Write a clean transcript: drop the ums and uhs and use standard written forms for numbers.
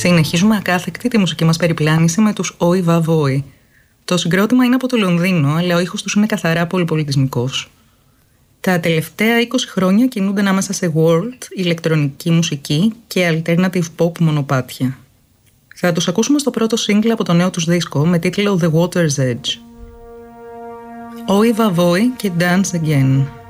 Συνεχίζουμε ακάθεκτη τη μουσική μας περιπλάνηση με τους Oi Va Voi. Το συγκρότημα είναι από το Λονδίνο, αλλά ο ήχος τους είναι καθαρά πολυπολιτισμικός. Τα τελευταία 20 χρόνια κινούνται ανάμεσα σε world, ηλεκτρονική μουσική και alternative pop μονοπάτια. Θα τους ακούσουμε στο πρώτο single από το νέο τους δίσκο με τίτλο The Water's Edge. Oi Va Voi και Dance Again.